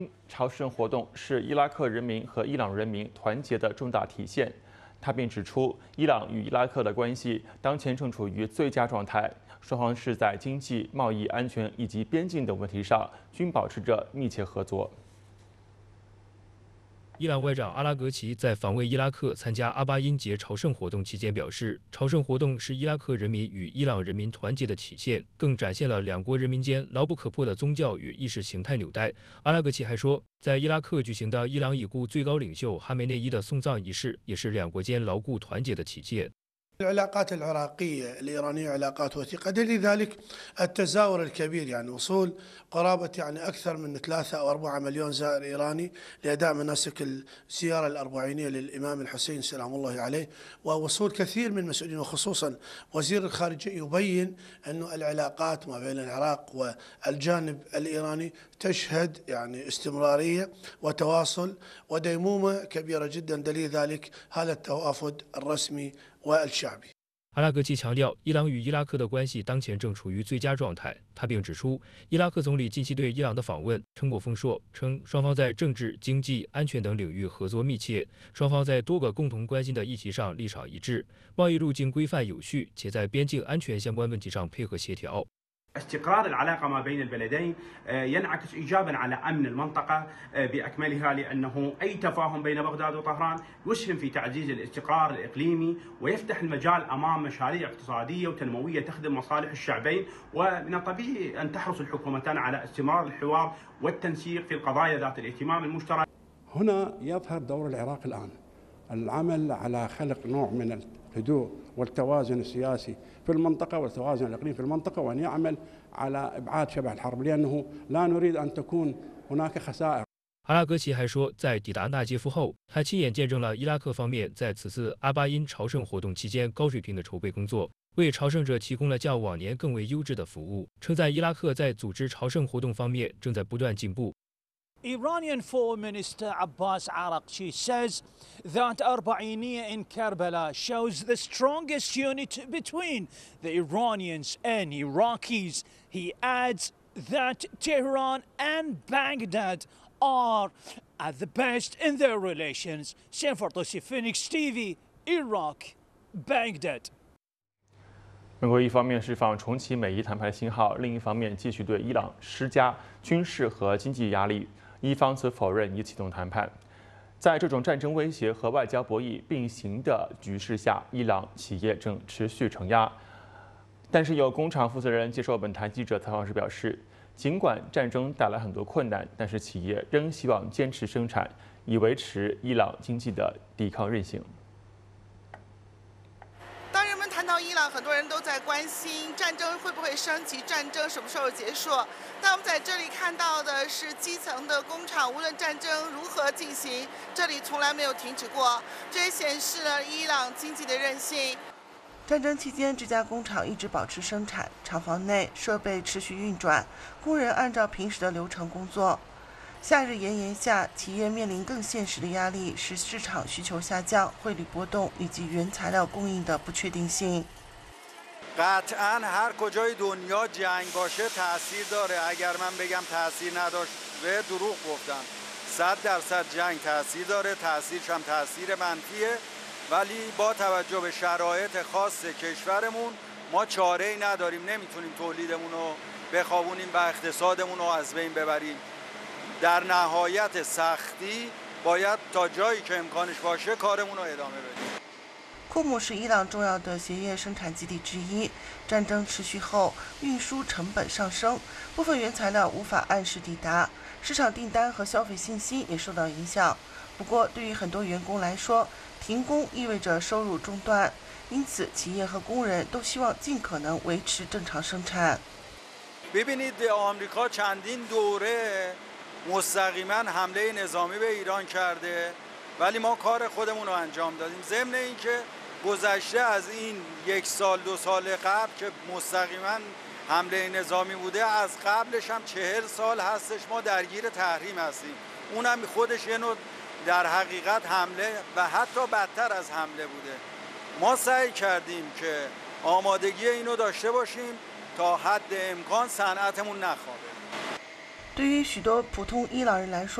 朝圣活动是伊拉克人民和伊朗人民团结的重大体现。他并指出，伊朗与伊拉克的关系当前正处于最佳状态，双方是在经济、贸易、安全以及边境等问题上均保持着密切合作。 伊朗外长阿拉格齐在访问伊拉克参加阿巴因节朝圣活动期间表示，朝圣活动是伊拉克人民与伊朗人民团结的体现，更展现了两国人民间牢不可破的宗教与意识形态纽带。阿拉格齐还说，在伊拉克举行的伊朗已故最高领袖哈梅内伊的送葬仪式，也是两国间牢固团结的体现。 العلاقات العراقية الإيرانية علاقات وثيقة دليل ذلك التزاور الكبير يعني وصول قرابة يعني أكثر من 3 أو 4 مليون زائر إيراني لأداء مناسك الزيارة الأربعينية للإمام الحسين سلام الله عليه ووصول كثير من المسؤولين وخصوصا وزير الخارجية يبين أن العلاقات ما بين العراق والجانب الإيراني تشهد يعني استمرارية وتواصل وديمومة كبيرة جدا دليل ذلك هذا التوافد الرسمي 阿拉格齐强调，伊朗与伊拉克的关系当前正处于最佳状态。他并指出，伊拉克总理近期对伊朗的访问成果丰硕，称双方在政治、经济、安全等领域合作密切，双方在多个共同关心的议题上立场一致，贸易路径规范有序，且在边境安全相关问题上配合协调。 استقرار العلاقة ما بين البلدين ينعكس إيجابا على أمن المنطقة بأكملها لأنه أي تفاهم بين بغداد وطهران يسهم في تعزيز الاستقرار الإقليمي ويفتح المجال أمام مشاريع اقتصادية وتنموية تخدم مصالح الشعبين ومن الطبيعي أن تحرص الحكومتان على استمرار الحوار والتنسيق في القضايا ذات الاهتمام المشترك. هنا يظهر دور العراق الآن العمل على خلق نوع من الهدوء والتوازن السياسي في المنطقة والتوازن الإقليمي في المنطقة وأن يعمل على إبعاد شبح الحرب لأنه لا نريد أن تكون هناك خسائر. 阿拉格齐还说，在抵达纳杰夫后，他亲眼见证了伊拉克方面在此次阿巴因朝圣活动期间高水平的筹备工作，为朝圣者提供了较往年更为优质的服务，称赞伊拉克在组织朝圣活动方面正在不断进步。 Iranian Foreign Minister Abbas Araghchi says that Arbainiya in Karbala shows the strongest unity between the Iranians and Iraqis. He adds that Tehran and Baghdad are at the best in their relations. Sam Fardosi, Phoenix TV, Iraq, Baghdad. 美国一方面释放重启美伊谈判的信号，另一方面继续对伊朗施加军事和经济压力。 伊方则否认已启动谈判。在这种战争威胁和外交博弈并行的局势下，伊朗企业正持续承压。但是有工厂负责人接受本台记者采访时表示，尽管战争带来很多困难，但是企业仍希望坚持生产，以维持伊朗经济的抵抗韧性。 当人们谈到伊朗，很多人都在关心战争会不会升级，战争什么时候结束。但我们在这里看到的是基层的工厂，无论战争如何进行，这里从来没有停止过。这也显示了伊朗经济的韧性。 战争期间，这家工厂一直保持生产，厂房内设备持续运转，工人按照平时的流程工作。 夏日炎炎下，企业面临更现实的压力是市场需求下降、汇率波动以及原材料供应的不确定性。 قطعاً هر کجای دنیا جنگ باشه تاثیر داره. اگر من بگم تاثیر نداشت به دروغ گفتم. 100% جنگ تاثیر داره. تاثیرش هم تاثیر منفیه. ولی با توجه به شرایط خاص کشورمون ما چاره‌ای نداریم. نمیتونیم تولیدمون رو بخوابونیم و اقتصادمون رو از بین ببریم. در نهایت سختی باید تا جایی که امکانش باشه کارمون رو ادامه بدیم. 库姆是伊朗重要的鞋业生产基地之一。战争持续后，运输成本上升，部分原材料无法按时抵达，市场订单和消费信心也受到影响。不过，对于很多员工来说，停工意味着收入中断，因此企业和工人都希望尽可能维持正常生产。 ببینید آمریکا چندین دوره مستقیما حمله نظامی به ایران کرده ولی ما کار خودمون رو انجام دادیم. ضمن اینکه گذشته از این 1 سال 2 سال قبل که مستقیما حمله نظامی بوده از قبلش هم 40 سال هستش ما درگیر تحریم هستیم. اونم خودش یه نوع در حقیقت حمله و حتی بدتر از حمله بوده. ما سعی کردیم که آمادگی اینو داشته باشیم تا حد امکان صنعتمون نخوابه. 对于许多普通伊朗人来说，